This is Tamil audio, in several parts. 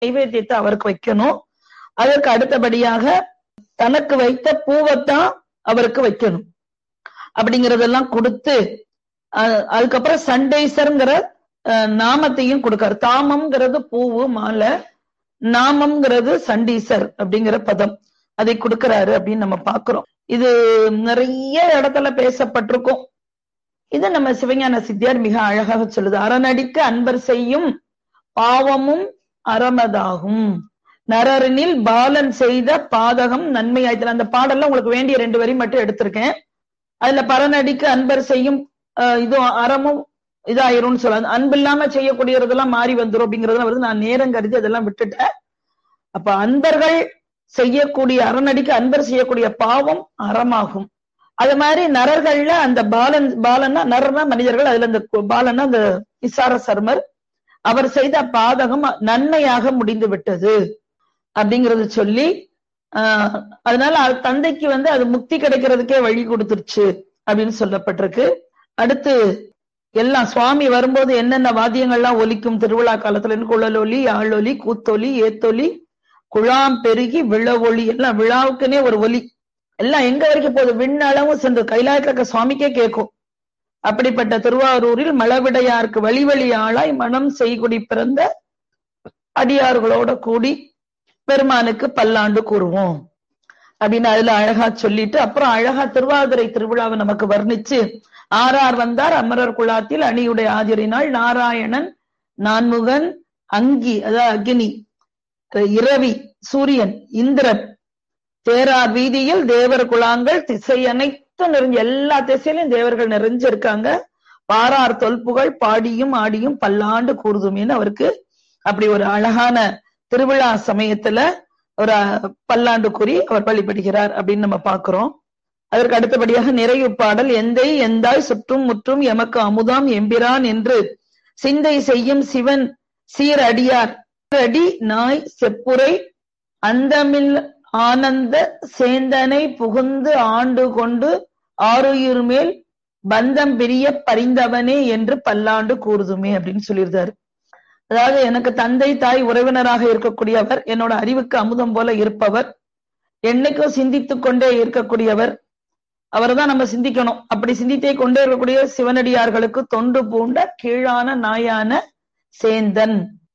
நைவேத்தியத்தை அவருக்கு வைக்கணும். அதற்கு அடுத்தபடியாக தனக்கு வைத்த பூவைத்தான் அவருக்கு வைக்கணும் அப்படிங்கறதெல்லாம் கொடுத்து, அதுக்கப்புறம் சண்டேசர்ங்கிற நாமத்தையும் கொடுக்காரு. தாமம்ங்கிறது பூவு மாலை, நாமம்ங்கிறது சண்டீசர் அப்படிங்கிற பதம், அதை கொடுக்கிறாரு அப்படின்னு நம்ம பாக்குறோம். இது நிறைய இடத்துல பேசப்பட்டிருக்கும். இது நம்ம சிவஞான சித்தியார் மிக அழகாக சொல்லுது. அறநடிக்க அன்பர் செய்யும் பாவமும் அறமதாகும், நரரினில் பாலன் செய்த பாதகம் நன்மையாய்த்தல். அந்த பாடல்ல உங்களுக்கு வேண்டிய 2 வரி மட்டும் எடுத்திருக்கேன். அதுல பரநடிக்க அன்பர் செய்யும் இது அறமும் இதாயிரும்னு சொல்லாது, அன்பு இல்லாம செய்யக்கூடியதெல்லாம் மாறி வந்துரும் அப்படிங்கறதுலாம் வருது. நான் நேரம் கருதி அதெல்லாம் விட்டுட்டேன். அப்ப அன்பர்கள் செய்யக்கூடிய அறநடிக்க அன்பர் செய்யக்கூடிய பாவம் அறமாகும். அது மாதிரி நரர்கள்ல அந்த பாலன்னா நரர்னா மனிதர்கள், அதுல அந்த பாலன்னா அந்த விசார சர்மர், அவர் செய்த பாதகம் நன்மையாக முடிந்து விட்டது அப்படிங்கறது சொல்லி, அதனால தந்தைக்கு அது முக்தி கிடைக்கிறதுக்கே வழி கொடுத்துருச்சு அப்படின்னு சொல்லப்பட்டிருக்கு. அடுத்து எல்லாம் சுவாமி வரும்போது என்னென்ன வாத்தியங்கள்லாம் ஒலிக்கும் திருவிழா காலத்துல, குழலொலி, ஆளொலி, கூத்தொலி, ஏத்தொலி, குழாம் பெருகி, விழவொலி, எல்லாம் விழாவுக்குன்னே ஒரு ஒலி, எல்லாம் எங்க வரைக்கும் போகுது, விண்ணளவும் சென்று கைலாயத்துல இருக்க சுவாமிக்கே கேட்கும். அப்படிப்பட்ட திருவாரூரில் மழவிடையாருக்கு வழி வழி ஆளாய் மனம் செய்குடி பிறந்த அடியார்களோட கூடி பெருமானுக்கு பல்லாண்டு கூறுவோம் அப்படின்னு அதுல அழகா சொல்லிட்டு, அப்புறம் அழகா திருவாதிரை திருவிழாவை நமக்கு வர்ணிச்சு, ஆறார் வந்தார் அமரர் குழாத்தில் அணியுடைய ஆதிரினாள் நாராயணன் நான்முகன் அங்கி, அதாவது அக்னி, இரவி, சூரியன், இந்திரன், தேரார் வீதியில் தேவர் குழாங்கள், திசை அனைத்தும் நிறைஞ்ச, எல்லா திசையிலும் தேவர்கள் நிறைஞ்சிருக்காங்க. பாரார் தொல்புகள் பாடியும் ஆடியும் பல்லாண்டு கூறுதுமேன்னு அவருக்கு அப்படி ஒரு அழகான திருவிழா சமயத்துல ஒரு பல்லாண்டு கூறி அவர் வழிபடுகிறார் அப்படின்னு நம்ம பாக்குறோம். அதற்கு அடுத்தபடியாக நிறைவு பாடல், எந்தை எந்தாய் சுற்றும் முற்றும் எமக்கு அமுதாம் எம்பிரான் என்று சிந்தை செய்யும் சிவன் சீர் அடியார் அடி நாய் செப்புரை அந்தமில் ஆனந்த சேந்தனை புகுந்து ஆண்டு கொண்டு ஆருயிர் மேல் பந்தம் பிரிய பரிந்தவனே என்று பல்லாண்டு கூறுதுமே அப்படின்னு சொல்லியிருந்தாரு. அதாவது எனக்கு தந்தை தாய் உறவினராக இருக்கக்கூடியவர், என்னோட அறிவுக்கு அமுதம் போல இருப்பவர், என்னைக்கும் சிந்தித்துக் கொண்டே இருக்கக்கூடியவர், அவரை தான் நம்ம சிந்திக்கணும். அப்படி சிந்தித்தே கொண்டே இருக்கக்கூடிய சிவனடியார்களுக்கு தொண்டு பூண்ட கீழான நாயான சேந்தன்,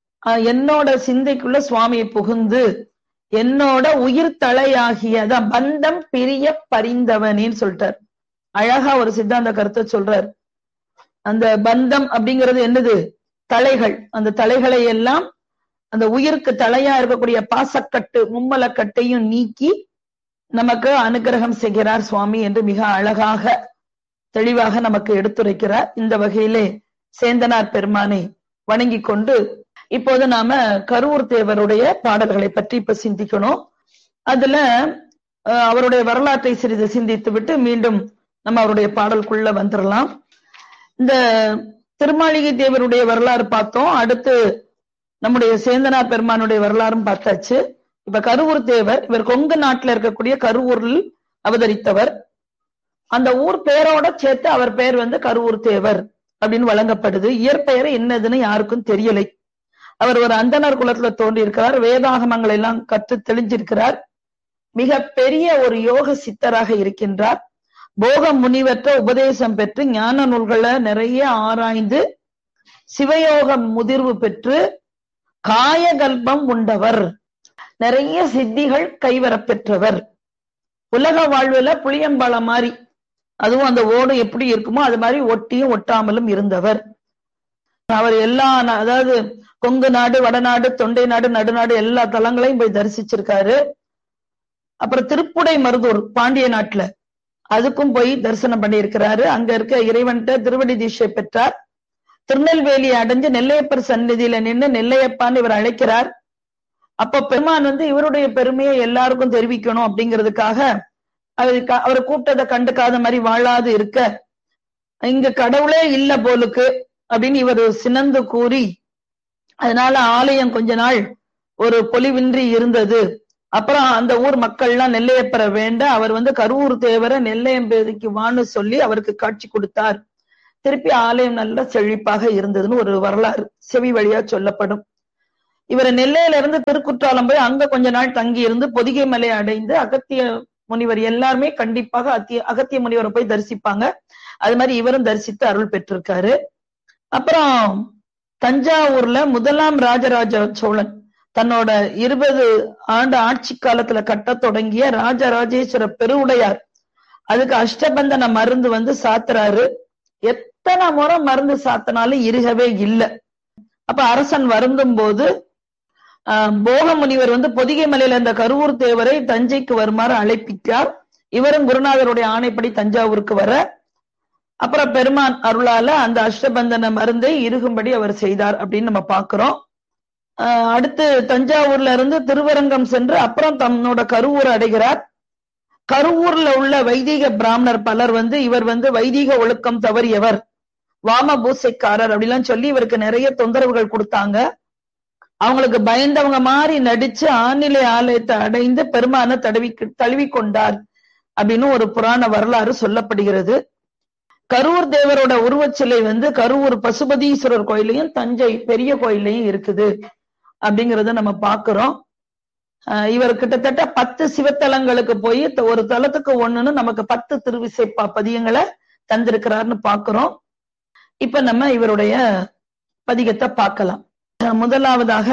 என்னோட சிந்தைக்குள்ள சுவாமியை புகுந்து என்னோட உயிர் தலையாகியத பந்தம் பிரிய பரிந்தவனேன்னு சொல்லிட்டார். அழகா ஒரு சித்தாந்த கருத்தை சொல்றார். அந்த பந்தம் அப்படிங்கிறது என்னது, தலைகள். அந்த தலைகளை எல்லாம் அந்த உயிருக்கு தலையா இருக்கக்கூடிய பாசக்கட்டு மும்மலக்கட்டையும் நீக்கி நமக்கு அனுகிரகம் செய்கிறார் சுவாமி என்று மிக அழகாக தெளிவாக நமக்கு எடுத்துரைக்கிறார். இந்த வகையிலே சேந்தனார் பெருமானை வணங்கி கொண்டு இப்போது நாம கருவூர் தேவருடைய பாடல்களை பற்றி இப்ப சிந்திக்கணும். அதுல அவருடைய வரலாற்றை சிறிது சிந்தித்து விட்டு மீண்டும் நம்ம அவருடைய பாடலுக்குள்ள வந்துடலாம். இந்த திருமாளிகை தேவருடைய வரலாறு பார்த்தோம். அடுத்து நம்முடைய சேந்தனார் பெருமானுடைய வரலாறும் பார்த்தாச்சு. இப்ப கருவூர் தேவர், இவர் கொங்கு நாட்டுல இருக்கக்கூடிய கருவூரில் அவதரித்தவர். அந்த ஊர் பெயரோட சேர்த்து அவர் பெயர் கருவூர் தேவர் அப்படின்னு வழங்கப்படுது. இயற்பெயர் என்னதுன்னு யாருக்கும் தெரியலை. அவர் ஒரு அந்தனர் குலத்துல தோன்றி இருக்கிறார். வேதாகமங்களை எல்லாம் கற்று தெளிஞ்சிருக்கிறார். மிக பெரிய ஒரு யோக சித்தராக இருக்கின்றார். போக முனிவற்ற உபதேசம் பெற்று ஞான நூல்களை நிறைய ஆராய்ந்து சிவயோக முதிர்வு பெற்று காயகல்பம் உண்டவர், நிறைய சித்திகள் கைவரப் பெற்றவர். உலக வாழ்வுல புளியம்பழம் மாதிரி, அதுவும் அந்த ஓடு எப்படி இருக்குமோ அது மாதிரி ஒட்டியும் ஒட்டாமலும் இருந்தவர். அவர் எல்லா, அதாவது கொங்கு நாடு, வடநாடு, தொண்டை நாடு, நடுநாடு எல்லா தலங்களையும் போய் தரிசிச்சிருக்காரு. அப்புறம் திருப்புடை மருதூர் பாண்டிய நாட்டுல அதுக்கும் போய் தரிசனம் பண்ணியிருக்கிறாரு. அங்க இருக்க இறைவன்கிட்ட திருவடி தீட்சை பெற்றார். திருநெல்வேலி அடைஞ்சு நெல்லையப்பர் சந்நிதியில நின்று நெல்லையப்பான்னு இவர் அழைக்கிறார். அப்ப பெருமான் இவருடைய பெருமையை எல்லாருக்கும் தெரிவிக்கணும் அப்படிங்கிறதுக்காக அவரை கூப்பிட்டதை கண்டுக்காத மாதிரி வாழாது இருக்க, இங்க கடவுளே இல்ல போலுக்கு அப்படின்னு இவர் சினந்து கூறி, அதனால ஆலயம் கொஞ்ச நாள் ஒரு பொலிவின்றி இருந்தது. அப்புறம் அந்த ஊர் மக்கள்லாம் நெல்லையப்பரை வேண்ட அவர் கருவூர் தேவரை நெல்லையம்பதிக்கு வான்னு சொல்லி அவருக்கு காட்சி கொடுத்தார். திருப்பி ஆலயம் நல்ல செழிப்பாக இருந்ததுன்னு ஒரு வரலாறு செவி வழியா சொல்லப்படும். இவர் நெல்லையில இருந்து திருக்குற்றாலம் போய் அங்க கொஞ்ச நாள் தங்கி இருந்து பொதிகை மலை அடைந்து அகத்திய முனிவர் எல்லாருமே கண்டிப்பாக அகத்திய முனிவரை போய் தரிசிப்பாங்க. அது மாதிரி இவரும் தரிசித்து அருள் பெற்றிருக்காரு. அப்புறம் தஞ்சாவூர்ல முதலாம் ராஜராஜ சோழன் தன்னோட 20 ஆண்டு ஆட்சி காலத்துல கட்ட தொடங்கிய ராஜராஜேஸ்வர பெருவுடையார் அதுக்கு அஷ்டபந்தன மருந்து சாத்துறாரு. எத்தனை முறை மருந்து சாத்தினாலும் இருகவே இல்லை. அப்ப அரசன் வருந்தும் போது போக முனிவர் பொதிகை மலையில இந்த கருவூர் தேவரை தஞ்சைக்கு வருமாறு அழைப்பிட்டார். இவரும் குருநாதருடைய ஆணைப்படி தஞ்சாவூருக்கு வர, அப்புறம் பெருமான் அருளால அந்த அஷ்டபந்தன மருந்தை இருக்கும்படி அவர் செய்தார் அப்படின்னு நம்ம பாக்குறோம். அடுத்து தஞ்சாவூர்ல இருந்து திருவரங்கம் சென்று அப்புறம் தன்னோட கருவூர் அடைகிறார். கருவூர்ல உள்ள வைதிக பிராமணர் பலர் இவர் வைதிக ஒழுக்கம் தவறியவர், வாம பூசைக்காரர் அப்படிலாம் சொல்லி இவருக்கு நிறைய தொந்தரவுகள் கொடுத்தாங்க. அவங்களுக்கு பயந்தவங்க மாதிரி நடிச்சு ஆநிலை ஆலயத்தை அடைந்து பெருமான தழுவி கொண்டார் அப்படின்னு ஒரு புராண வரலாறு சொல்லப்படுகிறது. கரூர் தேவரோட உருவச்சிலை கரூர் பசுபதீஸ்வரர் கோயிலையும் தஞ்சை பெரிய கோயிலையும் இருக்குது அப்படிங்கறத நம்ம பாக்குறோம். இவர் கிட்டத்தட்ட 10 சிவத்தலங்களுக்கு போய் ஒரு தலத்துக்கு ஒண்ணுன்னு நமக்கு 10 திருவிசை பதியங்களை தந்திருக்கிறார்னு பாக்குறோம். இப்ப நம்ம இவருடைய பதிகத்தை பார்க்கலாம். முதலாவதாக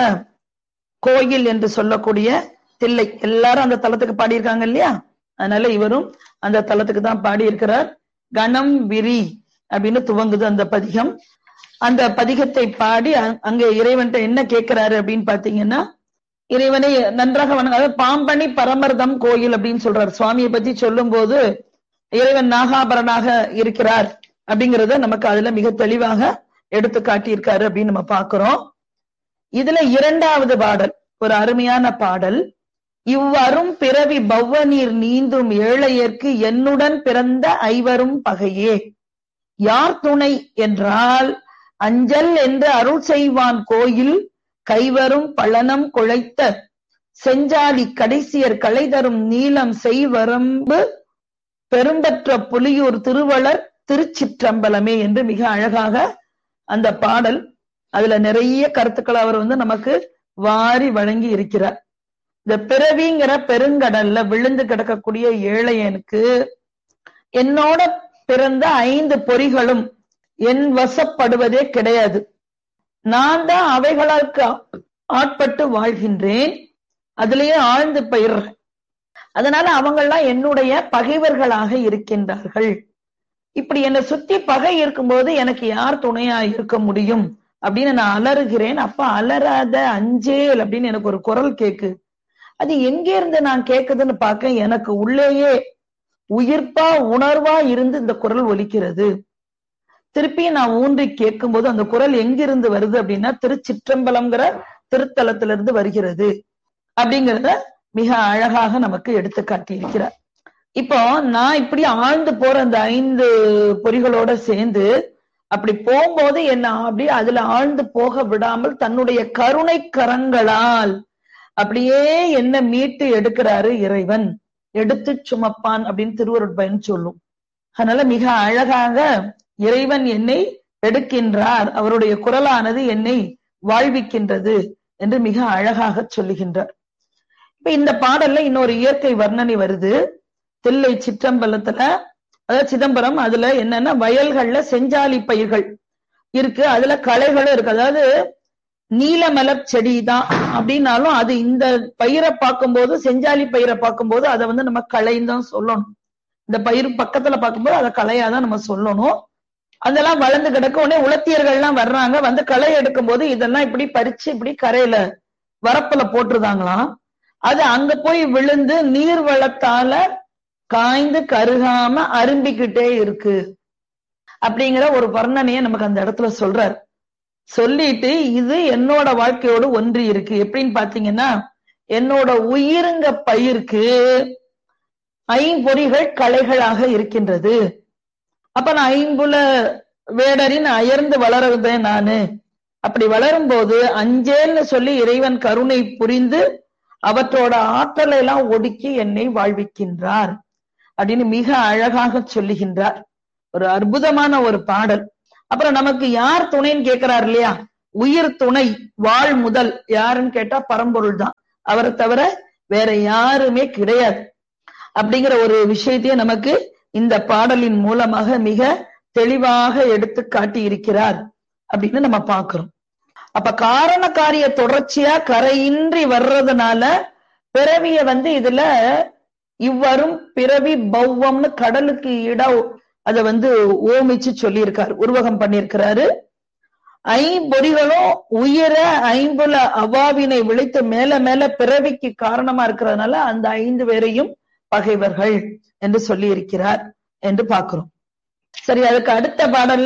கோயில் என்று சொல்லக்கூடிய தில்லை, எல்லாரும் அந்த தலத்துக்கு பாடியிருக்காங்க இல்லையா, அதனால இவரும் அந்த தலத்துக்கு தான் பாடி இருக்கிறார். கணம் விரி அப்படின்னு துவங்குது அந்த பதிகம். அந்த பதிகத்தை பாடி அங்க இறைவன்ட்ட என்ன கேட்கிறாரு அப்படின்னு பாத்தீங்கன்னா, இறைவனை நன்றாக வணங்க, பாம்பணி பரமர்தம் கோயில் அப்படின்னு சொல்றாரு. சுவாமியை பத்தி சொல்லும் போது இறைவன் நாகாபரனாக இருக்கிறார் அப்படிங்கறத நமக்கு அதுல மிக தெளிவாக எடுத்து காட்டியிருக்காரு அப்படின்னு நம்ம பாக்குறோம். இதுல 2வது பாடல் ஒரு அருமையான பாடல். இவ்வரும் பிறவி பவ்வநீர் நீந்தும் ஏழையர்க்கு என்னுடன் பிறந்த ஐவரும் பகையே, யார் துணை என்றால் அஞ்சல் என்று அருள் செய்வான் கோயில், கைவரும் பழனம் குழைத்த செஞ்சாலி கடைசியர் களை தரும் நீளம் செய்வரம்பு பெரும்பற்ற புலியூர் திருவளர் திருச்சிற்றம்பலமே என்று மிக அழகாக அந்த பாடல், அதுல நிறைய கருத்துக்களை அவர் நமக்கு வாரி வழங்கி இருக்கிறார். இந்த பிறவிங்கிற பெருங்கடல்ல விழுந்து கிடக்கக்கூடிய ஏழையனுக்கு என்னோட பிறந்த 5 பொறிகளும் என் வசப்படுவதே கிடையாது. நான் தான் அவைகளுக்கு ஆட்பட்டு வாழ்கின்றேன், அதுலயே ஆழ்ந்து பயிர்றேன். அதனால அவங்கெல்லாம் என்னுடைய பகைவர்களாக இருக்கின்றார்கள். இப்படி என்னை சுத்தி பகை இருக்கும்போது எனக்கு யார் துணையா இருக்க முடியும் அப்படின்னு நான் அலறுகிறேன். அப்ப அலறாத அஞ்சேல் அப்படின்னு எனக்கு ஒரு குரல் கேக்கு. அது எங்கே இருந்து நான் கேக்குதுன்னு பார்க்க, எனக்கு உள்ளேயே உயிர்ப்பா உணர்வா இருந்து இந்த குரல் ஒலிக்கிறது. திருப்பி நான் ஊன்றி கேட்கும் போது அந்த குரல் எங்கிருந்து வருது அப்படின்னா திருச்சிற்றம்பலம்ங்கிற திருத்தலத்திலிருந்து வருகிறது அப்படிங்கிறத மிக அழகாக நமக்கு எடுத்து காட்டி இருக்கிறார். இப்போ நான் இப்படி ஆழ்ந்து போற அந்த 5 பொறிகளோட சேர்ந்து அப்படி போகும்போது என்ன அப்படி அதுல ஆழ்ந்து போக விடாமல் தன்னுடைய கருணை கரங்களால் அப்படியே என்ன மீட்டு எடுக்கிறாரு இறைவன், எடுத்து சுமப்பான் அப்படின்னு திருவருட்பயன் சொல்லும். அதனால மிக அழகாக இறைவன் என்னை எடுக்கின்றார், அவருடைய குரலானது என்னை வாழ்விக்கின்றது என்று மிக அழகாக சொல்லுகின்றார். இப்ப இந்த பாடல்ல இன்னொரு இயற்கை வர்ணனை வருது. தில்லை சிற்றம்பலத்துல, அதாவது சிதம்பரம், அதுல என்னன்னா வயல்கள்ல செஞ்சாலி பயிர்கள் இருக்கு, அதுல களைகளும் இருக்கு. அதாவது நீலமலர் செடி தான் அப்படின்னாலும் அது இந்த பயிரை பார்க்கும்போது, செஞ்சாலி பயிரை பார்க்கும்போது அதை நம்ம களைன்னு தான் சொல்லணும். இந்த பயிர் பக்கத்துல பார்க்கும்போது அதை களையாதான் நம்ம சொல்லணும். அதெல்லாம் வளர்ந்து கிடக்க உடனே உலத்தியர்கள்லாம் வர்றாங்க, களை எடுக்கும் போது இதெல்லாம் இப்படி பறிச்சு இப்படி கரையில வரப்புல போட்டுருதாங்களாம். அது அங்க போய் விழுந்து நீர் வளத்தால காய்ந்து கருகாம அரும்பிக்கிட்டே இருக்கு அப்படிங்கிற ஒரு வர்ணனைய நமக்கு அந்த இடத்துல சொல்றாரு. சொல்லிட்டு இது என்னோட வாழ்க்கையோடு ஒன்றி இருக்கு. எப்படின்னு பாத்தீங்கன்னா, என்னோட உயிருங்க பயிருக்கு 5 பொறிகள் களைகளாக இருக்கின்றது. அப்ப நான் 5 வேடரின் அயர்ந்து வளருவேன் நானு. அப்படி வளரும் போது அஞ்சேல்னு சொல்லி இறைவன் கருணை புரிந்து அவற்றோட ஆற்றலை எல்லாம் ஒடுக்கி என்னை வாழ்விக்கின்றார் அப்படின்னு மிக அழகாக சொல்லுகின்றார். ஒரு அற்புதமான ஒரு பாடல். அப்புறம் நமக்கு யார் துணைன்னு கேட்கிறார் இல்லையா, உயிர் துணை வாழ் முதல் யாருன்னு கேட்டா பரம்பொருள் தான். அவரை தவிர வேற யாருமே கிடையாது. அப்படிங்கிற ஒரு விஷயத்தையே நமக்கு இந்த பாடலின் மூலமாக மிக தெளிவாக எடுத்து காட்டி இருக்கிறார் அப்படின்னு நம்ம பார்க்கிறோம். அப்ப காரண காரிய தொடர்ச்சியா கரையின்றி வர்றதுனால பிறவிய இதுல இவ்வரும் பிறவி பௌவம்னு கடலுக்கு ஈடா அத ஓமிச்சு சொல்லியிருக்காரு, உருவகம் பண்ணியிருக்கிறாரு. ஐம்பொறிகளும் உயிர ஐம்புல அவாவினை விளைத்து மேல மேல பிறவிக்கு காரணமா இருக்கிறதுனால அந்த 5 பேரையும் பகைவர்கள் என்று சொல்லி இருக்கிறார் என்று பார்க்கிறோம். சரி, அதுக்கு அடுத்த பாடல்ல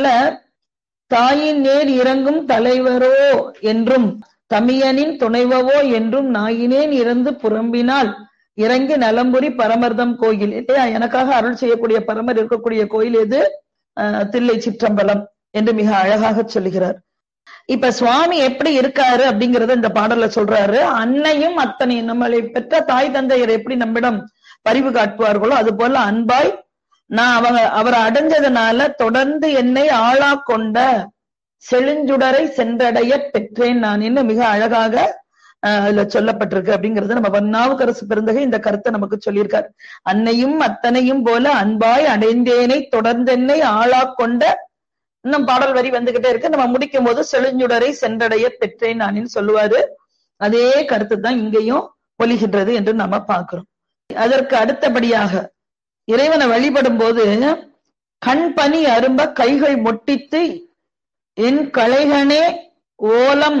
தாயின் நேர் இறங்கும் தலைவரோ என்றும் தமியனின் துணைவவோ என்றும் நாயினேன் இறந்து புறம்பினால் இறங்கி நலம்புரி பரமர்தம் கோயில். இல்லையா, எனக்காக அருள் செய்யக்கூடிய பரமர் இருக்கக்கூடிய கோயில் எது? தில்லை சிற்றம்பலம் என்று மிக அழகாக சொல்லுகிறார். இப்ப சுவாமி எப்படி இருக்காரு அப்படிங்கறத இந்த பாடல்ல சொல்றாரு. அன்னையும் அத்தனையும் நம்மளை பெற்ற தாய் தந்தையர் எப்படி நம்மிடம் பரிவு காட்டுவார்களோ அது போல அன்பாய் நான் அவரை அடைஞ்சதுனால தொடர்ந்து என்னை ஆளா கொண்ட செழுஞ்சுடரை சென்றடைய பெற்றேன் நான் என்று மிக அழகாக அதுல சொல்லப்பட்டிருக்கு. அப்படிங்கறது நம்ம வண்ணாவுக்கரசு பெருந்தகை இந்த கருத்தை நமக்கு சொல்லியிருக்காரு. அன்னையும் அத்தனையும் போல அன்பாய் அடைந்தேனை தொடர்ந்தென்னை ஆளா கொண்ட, இன்னும் பாடல் வரி வந்துகிட்டே இருக்கு. நம்ம முடிக்கும் போது செழுஞ்சுடரை சென்றடைய பெற்றேன் நான் சொல்லுவாரு. அதே கருத்து தான் இங்கேயும் ஒலிகின்றது என்று நம்ம பார்க்கிறோம். அதற்கு அடுத்தபடியாக இறைவனை வழிபடும் போது கண் பனி அரும்ப கைகள் மொட்டித்து என் களைகனே ஓலம்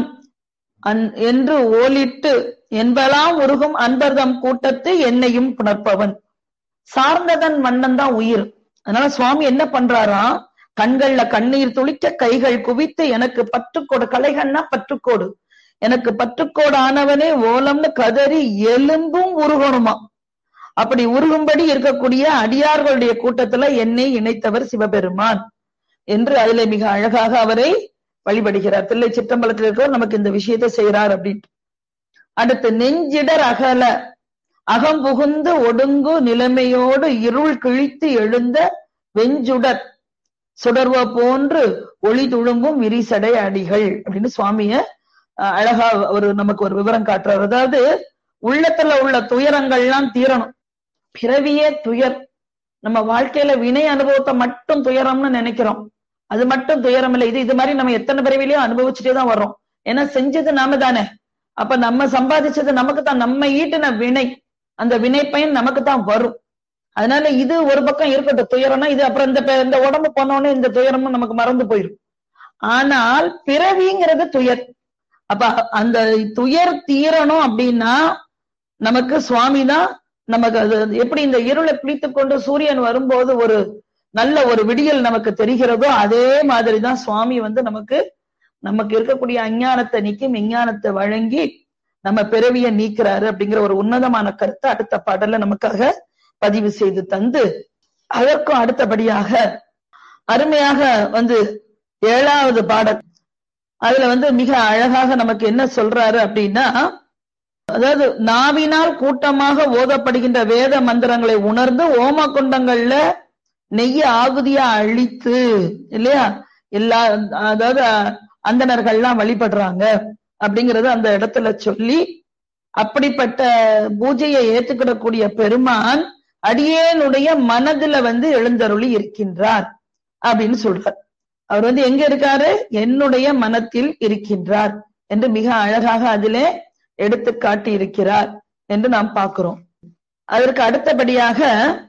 என்று ஓலிட்டு என்பலாம் உருகும் அன்பர்தம் கூட்டத்து என்னையும் புணர்ப்பவன். சார்ந்ததன் மன்னன் தான் உயிர். அதனால சுவாமி என்ன பண்றாராம், கண்கள்ல கண்ணீர் துளிக்க கைகள் குவித்து எனக்கு பற்றுக்கோடு, கலைகள்னா பற்றுக்கோடு, எனக்கு பற்றுக்கோடு ஆனவனே ஓலம்னு கதறி எலும்பும் உருகணுமா. அப்படி உருகும்படி இருக்கக்கூடிய அடியார்களுடைய கூட்டத்துல என்னை இணைத்தவர் சிவபெருமான் என்று அதுல மிக அழகாக அவரை வழிபடுகிறார். தில்லை சிற்றம்பலத்தில் இருக்கிறவர் நமக்கு இந்த விஷயத்தை செய்யறார் அப்படின்ட்டு. அடுத்து நெஞ்சிடர் அகல அகம் புகுந்து ஒடுங்கு நிலைமையோடு இருள் கிழித்து எழுந்த வெஞ்சுடர் சுடர்வ போன்று ஒளி துழும்பும் விரிசடை அடிகள் அப்படின்னு சுவாமிய அழகா நமக்கு ஒரு விவரம் காட்டுறார். அதாவது உள்ளத்துல உள்ள துயரங்கள்லாம் தீரணும். பிறவியே துயர். நம்ம வாழ்க்கையில வினை அனுபவத்தை மட்டும் துயரம்னு நினைக்கிறோம். அது மட்டும் துயரம் இல்லை. இது மாதிரி நம்ம எத்தனை பிறவிலையும் அனுபவிச்சுட்டே தான் வர்றோம். ஏன்னா செஞ்சது நாம தானே. அப்ப நம்ம சம்பாதிச்சது நமக்கு தான். நம்ம ஈட்டின வினை, அந்த வினை பயன் நமக்கு தான் வரும். அதனால இது ஒரு பக்கம் இருக்கட்டும் துயரம்னா இது. அப்புறம் இந்த உடம்பு போனோடனே இந்த துயரமும் நமக்கு மறந்து போயிடும். ஆனால் பிறவிங்கிறது துயர். அப்ப அந்த துயர் தீரணும் அப்படின்னா நமக்கு சுவாமி தான் நமக்கு அது எப்படி இந்த இருளை பிடித்து கொண்டு சூரியன் வரும்போது ஒரு நல்ல ஒரு விடியல் நமக்கு தெரிகிறதோ அதே மாதிரிதான் சுவாமி நமக்கு இருக்கக்கூடிய அஞ்ஞானத்தை நீக்கி விஞ்ஞானத்தை வழங்கி நம்ம பிறவியை நீக்கிறாரு அப்படிங்கிற ஒரு உன்னதமான கருத்தை அடுத்த பாடல்ல நமக்காக பதிவு செய்து தந்து, அதற்கும் அடுத்தபடியாக அருமையாக 7வது பாடல் அதுல மிக அழகாக நமக்கு என்ன சொல்றாரு அப்படின்னா, அதாவது நாவினால் கூட்டமாக ஓதப்படுகின்ற வேத மந்திரங்களை உணர்ந்து ஓம குண்டங்கள்ல நெய்ய ஆகுதியா அழித்து, இல்லையா, அதாவது அந்தணர்கள்லாம் வழிபடுறாங்க அப்படிங்கறது அந்த இடத்துல சொல்லி, அப்படிப்பட்ட பூஜையை ஏற்றுக்கிடக்கூடிய பெருமான் அடியேனுடைய மனதுல எழுந்தருளி இருக்கின்றார் அப்படின்னு சொல்றார். அவர் எங்க இருக்காரு? என்னுடைய மனத்தில் இருக்கின்றார் என்று மிக அழகாக அதிலே எடுத்து காட்டி இருக்கிறார் என்று நாம் பார்க்கிறோம். அதற்கு அடுத்தபடியாக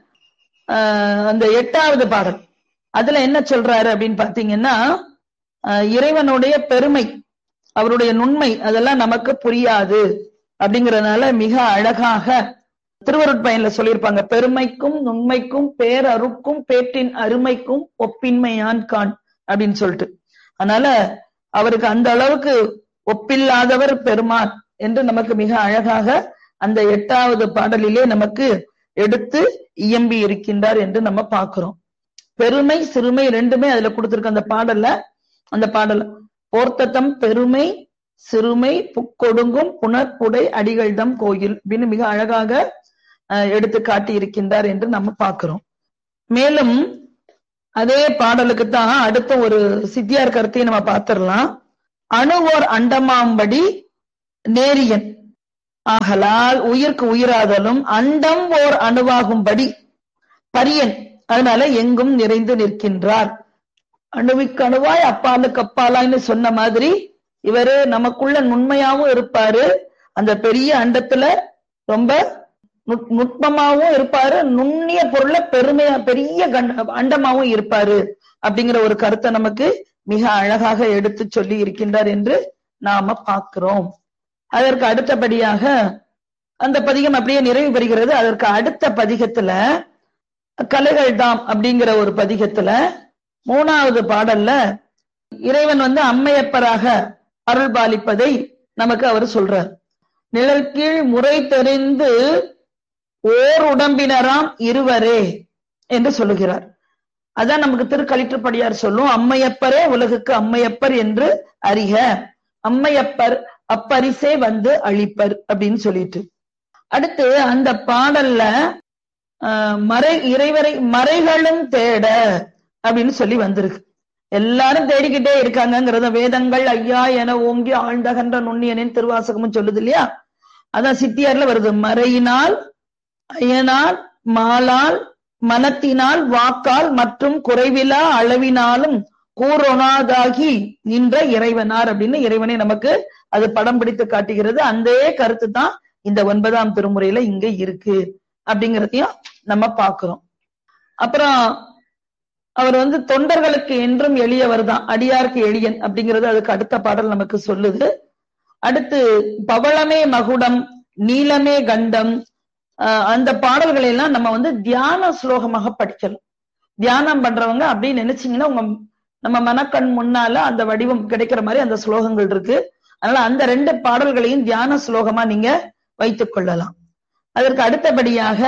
அந்த 8வது பாடல் அதுல என்ன சொல்றாரு அப்படின்னு பாத்தீங்கன்னா, இறைவனுடைய பெருமை, அவருடைய நுண்மை அதெல்லாம் நமக்கு புரியாது அப்படிங்கறதுனால மிக அழகாக திருவருட்பயன்ல சொல்லியிருப்பாங்க, பெருமைக்கும் நுண்மைக்கும் பேரருக்கும் பேற்றின் அருமைக்கும் ஒப்பின்மையான் கான் அப்படின்னு சொல்லிட்டு. அதனால அவருக்கு அந்த அளவுக்கு ஒப்பில்லாதவர் பெருமான் என்று நமக்கு மிக அழகாக அந்த 8வது பாடலிலே நமக்கு எடுத்து இயம்பி இருக்கின்றார் என்று நம்ம பார்க்கிறோம். பெருமை சிறுமை ரெண்டுமே அதுல கொடுத்திருக்க அந்த பாடல்ல போர்த்தத்தம் பெருமை சிறுமை புக்கொடுங்கும் புனர்புடை அடிகள்தம் கோயில் அப்படின்னு மிக அழகாக எடுத்து காட்டி இருக்கின்றார் என்று நம்ம பார்க்கிறோம். மேலும் அதே பாடலுக்கு தான் அடுத்த ஒரு சித்தியார் கருத்தையும் நம்ம பார்த்திடலாம். அணுவோர் அண்டமாம்படி நேரியன் ஆகலால் உயிர்க்கு உயிராதலும் அண்டம் ஓர் அணுவாகும்படி பரியன், அதனால எங்கும் நிறைந்து நிற்கின்றார். அணுவிற்கு அணுவாய் அப்பாலுக்கு அப்பாலான்னு சொன்ன மாதிரி இவரு நமக்குள்ள நுண்மையாவும் இருப்பாரு, அந்த பெரிய அண்டத்துல ரொம்ப நுட்பமாவும் இருப்பாரு, நுண்ணிய பொருள பெரிய அண்டமாவும் இருப்பாரு அப்படிங்கிற ஒரு கருத்தை நமக்கு மிக அழகாக எடுத்து சொல்லி இருக்கின்றார் என்று நாம பார்க்கிறோம். அதற்கு அடுத்தபடியாக அந்த பதிகம் அப்படியே நிறைவு பெறுகிறது. அதற்கு அடுத்த பதிகத்துல கலைகள் தாம் அப்படிங்கிற ஒரு பதிகத்துல 3வது பாடல்ல இறைவன் அம்மையப்பராக அருள் பாலிப்பதை நமக்கு அவர் சொல்றார். நிழல் கீழ் முறை தெரிந்து ஓர் உடம்பினராம் இருவரே என்று சொல்லுகிறார். அதான் நமக்கு திருக்களிற்றுப்படியார் சொல்லும், அம்மையப்பரே உலகுக்கு அம்மையப்பர் என்று அறிக, அம்மையப்பர் அப்பரிசே அழிப்பர் அப்படின்னு சொல்லிட்டு அடுத்து அந்த பாடல்ல இறைவரை மறைகளும் தேட அப்படின்னு சொல்லி வந்திருக்கு. எல்லாரும் தேடிக்கிட்டே இருக்காங்கிறத வேதங்கள் ஐயா என ஓங்கி ஆழ்ந்தகன்ற நுண்ணியனின் திருவாசகமும் சொல்லுது இல்லையா. அதான் சித்தியார்ல வருது, மறையினால் அயனால் மாலால் மனத்தினால் வாக்கால் மற்றும் குறைவிலா அளவினாலும் கூறொணாதாகி நின்ற இறைவனார் அப்படின்னு இறைவனை நமக்கு அது படம் பிடித்து காட்டுகிறது. அந்த கருத்து தான் இந்த 9ஆம் திருமுறையில இங்க இருக்கு அப்படிங்கிறதையும் நம்ம பார்க்கிறோம். அப்புறம் அவர் தொண்டர்களுக்கு என்றும் எளியவர் தான், அடியாருக்கு எளியன் அப்படிங்கிறது அதுக்கு அடுத்த பாடல் நமக்கு சொல்லுது. அடுத்து பவளமே மகுடம் நீலமே கண்டம், அந்த பாடல்களை எல்லாம் நம்ம தியான ஸ்லோகமாக படிக்கலாம். தியானம் பண்றவங்க அப்படின்னு நினைச்சீங்கன்னா நம்ம மனக்கண் முன்னால அந்த வடிவம் கிடைக்கிற மாதிரி அந்த ஸ்லோகங்கள் இருக்கு. அதனால அந்த 2 பாடல்களையும் தியான ஸ்லோகமா நீங்க வைத்துக் கொள்ளலாம். அதற்கு அடுத்தபடியாக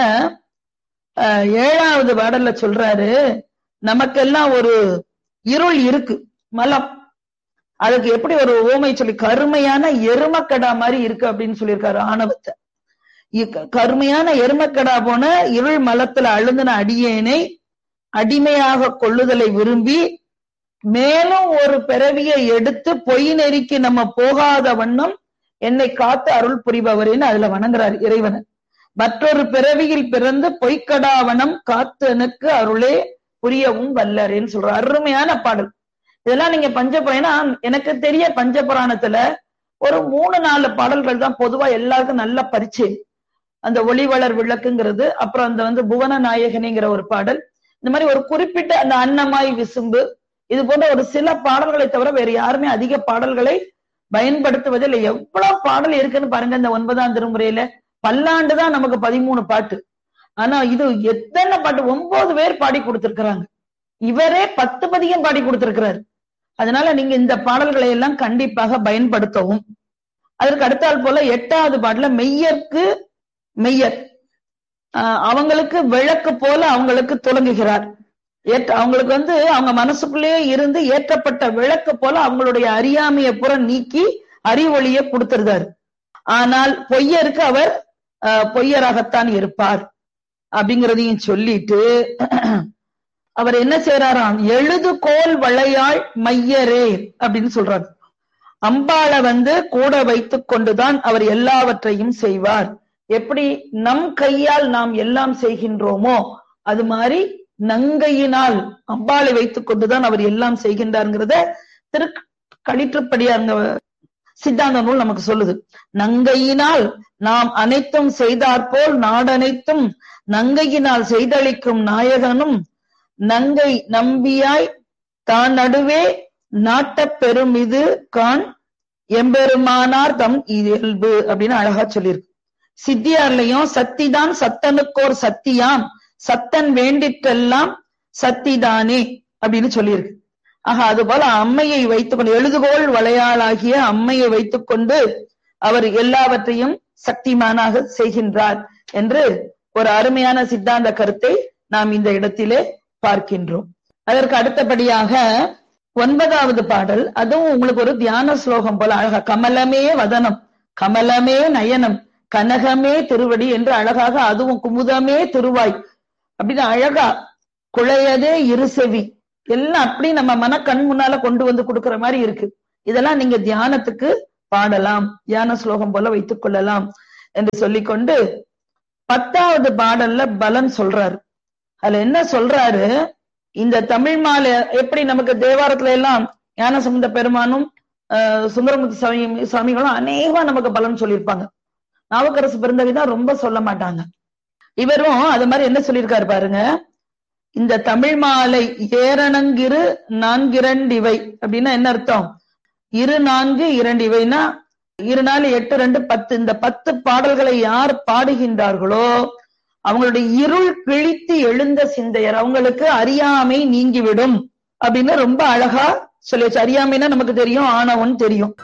7வது பாடல்ல சொல்றாரு, நமக்கெல்லாம் ஒரு இருள் இருக்கு, மலம். அதுக்கு எப்படி ஒரு ஓமை சொல்லி கருமையான எருமக்கடா மாதிரி இருக்கு அப்படின்னு சொல்லியிருக்காரு. ஆணவத்தை கருமையான எருமக்கடா போன இருள் மலத்துல அழுந்தின அடியேனை அடிமையாக கொள்ளுதலை விரும்பி மேலும் ஒரு பிறவியை எடுத்து பொய் நெறிக்கு நம்ம போகாத வண்ணம் என்னை காத்து அருள் புரிபவரின்னு அதுல வணங்குறார் இறைவனை. மற்றொரு பிறவியில் பிறந்து பொய்க்கடாவனம் காத்து எனக்கு அருளே புரியவும் வல்லரேன்னு சொல்ற அருமையான பாடல். இதெல்லாம் நீங்க பஞ்சபுராணம், எனக்கு தெரிய பஞ்சபுராணத்துல ஒரு 3-4 பாடல்கள் தான் பொதுவா எல்லாருக்கும் நல்ல பரிச்சயம். அந்த ஒளிவளர் விளக்குங்கிறது, அப்புறம் அந்த புவன நாயகனிங்கிற ஒரு பாடல், இந்த மாதிரி ஒரு குறிப்பிட்ட அந்த அன்னமாய் விசும்பு, இது போன்ற ஒரு சில பாடல்களை தவிர வேற யாருமே அதிக பாடல்களை பயன்படுத்துவதில்லை. எவ்வளவு பாடல் இருக்குன்னு பாருங்க. இந்த 9ஆம் திருமுறையில பல்லாண்டு தான் நமக்கு 13 பாட்டு. ஆனா இது எத்தனை பாட்டு, 9 பேர் பாடி கொடுத்திருக்கிறாங்க. இவரே 10 பதிகம் பாடி கொடுத்திருக்கிறார். அதனால நீங்க இந்த பாடல்களை எல்லாம் கண்டிப்பாக பயன்படுத்தவும். அதற்கு அடுத்தால் போல 8வது பாட்டுல மெய்யர்க்கு மெய்யர், அவங்களுக்கு விளக்கு போல அவங்களுக்கு துலங்குகிறார். அவங்களுக்கு அவங்க மனசுக்குள்ளேயே இருந்து ஏற்றப்பட்ட விளக்கு போல அவங்களுடைய அறியாமையை புற நீக்கி அறிவொளிய கொடுத்திருந்தார். ஆனால் பொய்யருக்கு அவர் பொய்யராகத்தான் இருப்பார் அப்படிங்கிறதையும் சொல்லிட்டு அவர் என்ன செய்யறாராம், எழுதுகோல் வளையாள் மையரே அப்படின்னு சொல்றாரு. அம்பாளை கூட வைத்துக் கொண்டுதான் அவர் எல்லாவற்றையும் செய்வார். எப்படி நம் கையால் நாம் எல்லாம் செய்கின்றோமோ அது மாதிரி நங்கையினால் அம்பாளை வைத்துக் கொண்டுதான் அவர் எல்லாம் செய்கின்றார்ங்கிறத திருக்களிற்றுப்படியார் சித்தாந்த நூல் நமக்கு சொல்லுது. நங்கையினால் நாம் அனைத்தும் செய்தாற்போல் நாடனைத்தும் நங்கையினால் செய்தளிக்கும் நாயகனும் நங்கை நம்பியாய் தான் நடுவே நாட்டப் பெரும் இது கான் எம்பெருமானார் தம் இயல்பு அப்படின்னு அழகா சொல்லியிருக்கு. சித்தியார்லையும் சத்திதான் சத்தனுக்கோர் சத்தியாம் சத்தன் வேண்டிற்றெல்லாம் சத்திதானே அப்படின்னு சொல்லியிருக்கு. ஆக அது போல அம்மையை வைத்துக்கொண்டு, எழுதுகோள் வளையாளாகிய அம்மையை வைத்துக் கொண்டு அவர் எல்லாவற்றையும் சக்திமானாக செய்கின்றார் என்று ஒரு அருமையான சித்தாந்த கருத்தை நாம் இந்த இடத்திலே பார்க்கின்றோம். அதற்கு அடுத்தபடியாக 9வது பாடல், அதுவும் உங்களுக்கு ஒரு தியான ஸ்லோகம் போல அழகா, கமலமே வதனம் கமலமே நயனம் கனகமே திருவடி என்று அழகாக, அதுவும் குமுதமே திருவாய் அப்படின்னு அழகா, குழையதே இருசெவி எல்லாம் அப்படி நம்ம மன கண் முன்னால கொண்டு கொடுக்கிற மாதிரி இருக்கு. இதெல்லாம் நீங்க தியானத்துக்கு பாடலாம், தியான ஸ்லோகம் போல வைத்துக் கொள்ளலாம் என்று சொல்லிக்கொண்டு 10வது பாடல்ல பலன் சொல்றாரு. அதுல என்ன சொல்றாரு, இந்த தமிழ் மாலை எப்படி நமக்கு தேவாரத்துல எல்லாம் ஞானசம்பந்த பெருமானும் சுந்தரமூர்த்தி சுவாமிகளும் அநேகமா நமக்கு பலன் சொல்லியிருப்பாங்க. நாவுக்கரசு பெருந்தகைதான் ரொம்ப சொல்ல மாட்டாங்க. இவரும் அது மாதிரி என்ன சொல்லியிருக்காரு பாருங்க, இந்த தமிழ் மாலை ஏரணங்கிரு 4 இவை அப்படின்னா என்ன அர்த்தம்? 2 4 2 இவைனா 2 4 8 2 10. இந்த 10 பாடல்களை யார் பாடுகின்றார்களோ அவங்களுடைய இருள் கிழித்து எழுந்த சிந்தையர், அவங்களுக்கு அறியாமை நீங்கிவிடும் அப்படின்னு ரொம்ப அழகா சொல்லி வச்சு. அறியாமைன்னா நமக்கு தெரியும், ஆணவன் தெரியும்.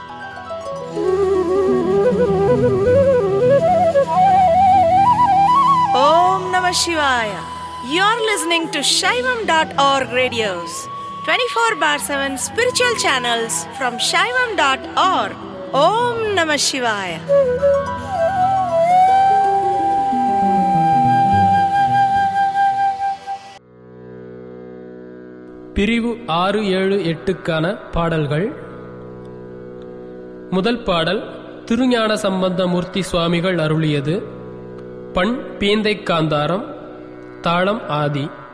ஓம் நம சிவாய. You're listening to Shaivam.org radios, 24/7 spiritual channels from Shaivam.org. Om Namah Shivaya. பிரிவு 6, 7, 8க்கான பாடல்கள். முதல் பாடல் திருஞான சம்பந்தமூர்த்தி சுவாமிகள் அருளியது. பண் பீந்தை காந்தாரம், தாளம் ஆதி.